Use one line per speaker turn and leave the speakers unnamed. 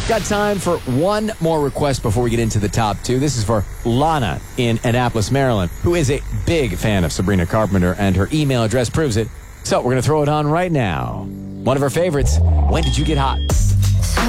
Got time for one more request before we get into the top two. This is for Lana in Annapolis, Maryland, who is a big fan of Sabrina Carpenter, and her email address proves it. So we're going to throw it on right now. One of her favorites, When Did You Get Hot?